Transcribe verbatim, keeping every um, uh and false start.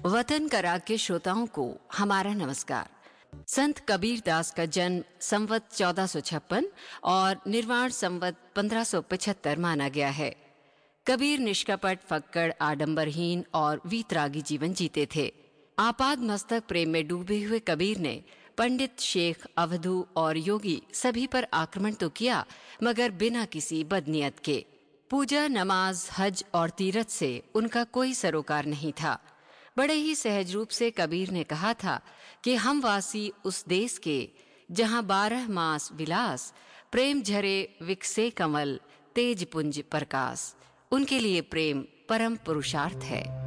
वतन करार के श्रोताओं को हमारा नमस्कार। संत कबीर दास का जन्म संवत चौदह सौ छप्पन और निर्वाण संवत पंद्रह सौ पचहत्तर माना गया है। कबीर निष्कपट, फक्कड़, आडंबरहीन और वीतरागी जीवन जीते थे। आपाद मस्तक प्रेम में डूबे हुए कबीर ने पंडित, शेख, अवधू और योगी सभी पर आक्रमण तो किया, मगर बिना किसी बदनीयत के। पूजा, नमाज, हज और तीरथ से उनका कोई सरोकार नहीं था। बड़े ही सहज रूप से कबीर ने कहा था कि हम वासी उस देश के जहां बारह मास विलास, प्रेम झरे विकसे कमल, तेज पुंज प्रकाश। उनके लिए प्रेम परम पुरुषार्थ है।